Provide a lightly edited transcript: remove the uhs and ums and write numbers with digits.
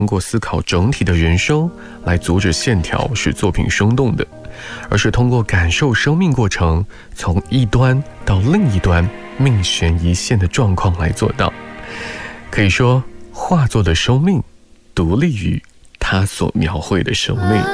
通过思考整体的人生来阻止线条使作品生动的，而是通过感受生命过程从一端到另一端命悬一线的状况来做到。可以说，画作的生命独立于它所描绘的生命。